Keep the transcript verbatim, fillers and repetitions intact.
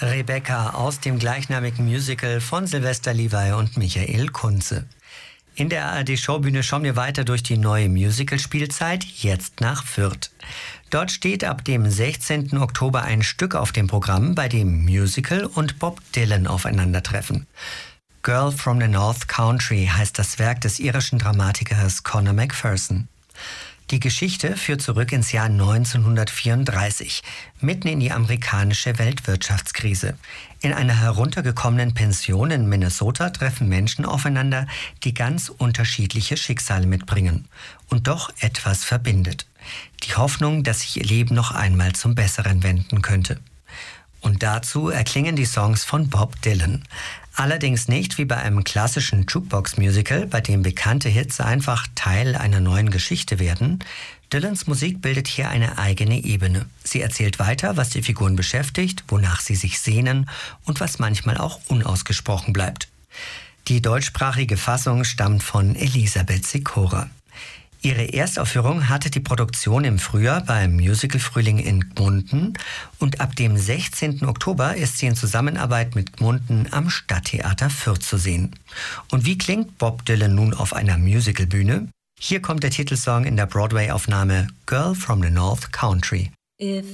Rebecca aus dem gleichnamigen Musical von Sylvester Levi und Michael Kunze. In der A R D-Showbühne schauen wir weiter durch die neue Musical-Spielzeit, jetzt nach Fürth. Dort steht ab dem sechzehnten Oktober ein Stück auf dem Programm, bei dem Musical und Bob Dylan aufeinandertreffen. Girl from the North Country heißt das Werk des irischen Dramatikers Conor McPherson. Die Geschichte führt zurück ins Jahr neunzehnhundertvierunddreißig, mitten in die amerikanische Weltwirtschaftskrise. In einer heruntergekommenen Pension in Minnesota treffen Menschen aufeinander, die ganz unterschiedliche Schicksale mitbringen. Und doch etwas verbindet. Die Hoffnung, dass sich ihr Leben noch einmal zum Besseren wenden könnte. Und dazu erklingen die Songs von Bob Dylan. Allerdings nicht wie bei einem klassischen Jukebox-Musical, bei dem bekannte Hits einfach Teil einer neuen Geschichte werden. Dylans Musik bildet hier eine eigene Ebene. Sie erzählt weiter, was die Figuren beschäftigt, wonach sie sich sehnen und was manchmal auch unausgesprochen bleibt. Die deutschsprachige Fassung stammt von Elisabeth Sikora. Ihre Erstaufführung hatte die Produktion im Frühjahr beim Musical Frühling in Gmunden und ab dem sechzehnten Oktober ist sie in Zusammenarbeit mit Gmunden am Stadttheater Fürth zu sehen. Und wie klingt Bob Dylan nun auf einer Musicalbühne? Hier kommt der Titelsong in der Broadway-Aufnahme Girl from the North Country. If